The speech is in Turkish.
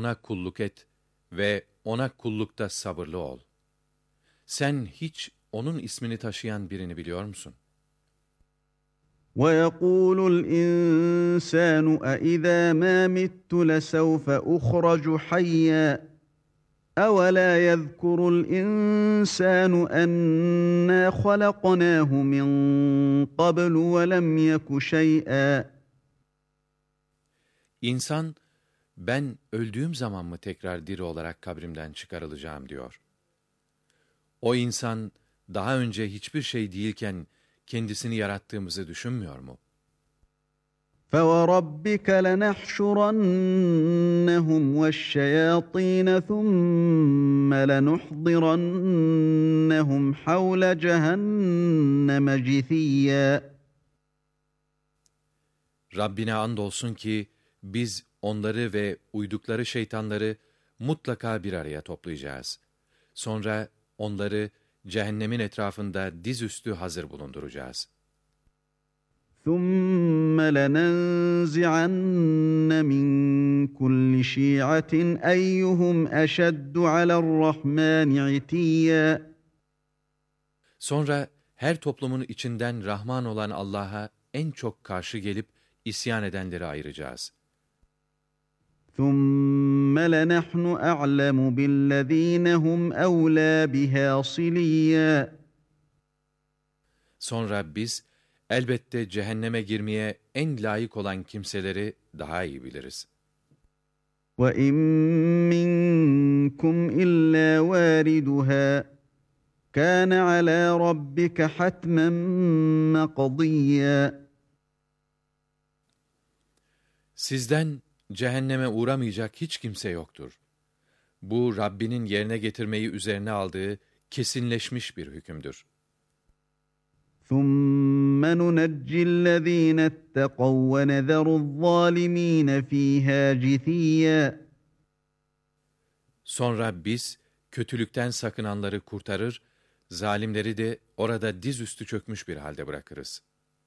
ona kulluk et ve ona kullukta sabırlı ol. Sen hiç onun ismini taşıyan birini biliyor musun? وَيَقُولُ الْإِنسَانُ أَإِذَا مَا مِتُّ لَسَوْفَ أُخْرَجُ حَيًّا أَوَلَا يَذْكُرُ الْإِنسَانُ أَنَّا خَلَقْنَاهُ مِنْ قَبْلُ وَلَمْ يَكُ شَيْئًا. İnsan, ben öldüğüm zaman mı tekrar diri olarak kabrimden çıkarılacağım diyor. O insan, daha önce hiçbir şey değilken kendisini yarattığımızı düşünmüyor mu? فَوَرَبِّكَ لَنَحْشُرَنَّهُمْ وَالشَّيَاطِينَ ثُمَّ لَنُحْضِرَنَّهُمْ حَوْلَ جَهَنَّمَ جِثِيًّا. Rabbine andolsun ki, biz onları ve uydukları şeytanları mutlaka bir araya toplayacağız. Sonra onları cehennemin etrafında dizüstü hazır bulunduracağız. ثُمَّ لَنَنزِعَنَّ مِنْ كُلِّ شِيعَةٍ أَيُّهُمْ أَشَدُّ عَلَى الرَّحْمَنِ عِتِيًّا. Sonra her toplumun içinden Rahman olan Allah'a en çok karşı gelip isyan edenleri ayıracağız. ثُمَّ لَنَحْنُ أَعْلَمُ بِالَّذ۪ينَ هُمْ أَوْلَى بِهَا صِلِيًّا. Sonra biz elbette cehenneme girmeye en layık olan kimseleri daha iyi biliriz. وَاِنْ مِنْكُمْ إِلَّا وَارِدُهَا كَانَ عَلَى رَبِّكَ حَتْمًا مَقْضِيًّا. Sizden cehenneme uğramayacak hiç kimse yoktur. Bu Rabbinin yerine getirmeyi üzerine aldığı kesinleşmiş bir hükümdür. ثُمَّ نُنَجِّي الَّذ۪ينَ اتَّقَوْا وَنَذَرُ الظَّالِم۪ينَ ف۪يهَا جِثِيًّا. Sonra biz kötülükten sakınanları kurtarır, zalimleri de orada dizüstü çökmüş bir halde bırakırız.